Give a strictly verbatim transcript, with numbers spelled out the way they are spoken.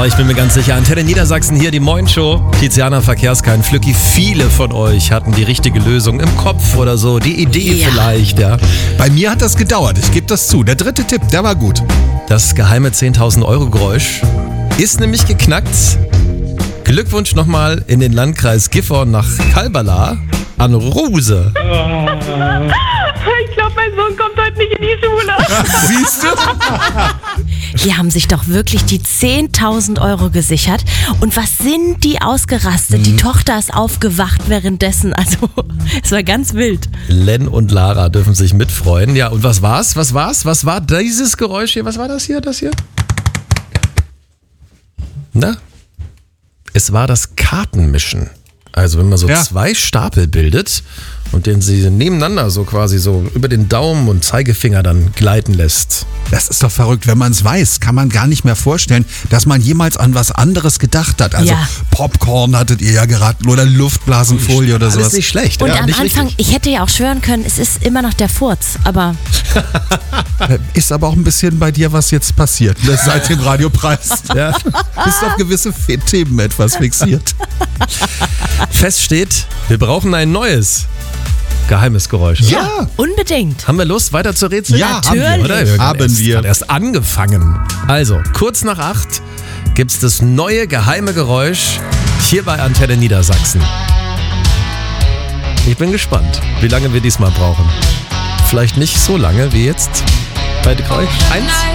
Oh, ich bin mir ganz sicher. Antenne Niedersachsen hier, die Moin-Show. Tiziana Verkehrskein, Flücki, viele von euch hatten die richtige Lösung im Kopf oder so. Die Idee ja. vielleicht, ja. Bei mir hat das gedauert, ich gebe das zu. Der dritte Tipp, der war gut. Das geheime zehntausend Euro Geräusch ist nämlich geknackt. Glückwunsch nochmal in den Landkreis Gifhorn nach Kalberla an Ruse. Ich glaube, mein Sohn kommt heute nicht in die Schule. Siehst du? Die haben sich doch wirklich die zehntausend Euro gesichert. Und was sind die ausgerastet? Mhm. Die Tochter ist aufgewacht währenddessen. Also, es war ganz wild. Len und Lara dürfen sich mitfreuen. Ja, und was war's? Was war's? Was war dieses Geräusch hier? Was war das hier? Das hier? Na? Es war das Kartenmischen. Also wenn man so ja. zwei Stapel bildet und den sie nebeneinander so quasi so über den Daumen und Zeigefinger dann gleiten lässt. Das ist doch verrückt. Wenn man es weiß, kann man gar nicht mehr vorstellen, dass man jemals an was anderes gedacht hat. Also ja. Popcorn hattet ihr ja geraten oder Luftblasenfolie oder sowas. Das ist nicht schlecht. Und ja, am nicht Anfang, richtig. ich hätte ja auch schwören können, es ist immer noch der Furz, aber... Ist aber auch ein bisschen bei dir, was jetzt passiert, seit dem Radiopreis. Ja. Bist auf gewisse Themen etwas fixiert. Fest steht, wir brauchen ein neues geheimes Geräusch. Ja, ja, unbedingt. Haben wir Lust, weiter zu rätseln? Ja, natürlich. haben wir, oder? Wir haben erst, wir. Hat erst angefangen. Also, kurz nach acht gibt's das neue geheime Geräusch hier bei Antenne Niedersachsen. Ich bin gespannt, wie lange wir diesmal brauchen. Vielleicht nicht so lange wie jetzt bei Geräusch eins.